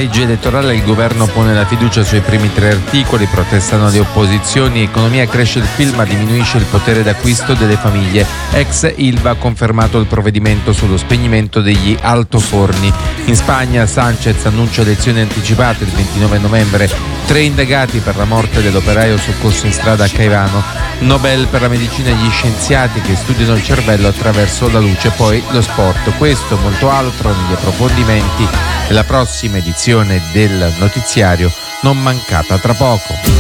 legge elettorale il governo pone la fiducia sui primi 3 articoli, protestano le opposizioni, economia cresce il PIL ma diminuisce il potere d'acquisto delle famiglie. Ex Ilva ha confermato il provvedimento sullo spegnimento degli altoforni. In Spagna Sanchez annuncia elezioni anticipate il 29 novembre, 3 indagati per la morte dell'operaio soccorso in strada a Caivano. Nobel per la medicina agli scienziati che studiano il cervello attraverso la luce, poi lo sport. Questo e molto altro negli approfondimenti della prossima edizione del notiziario, non mancata tra poco.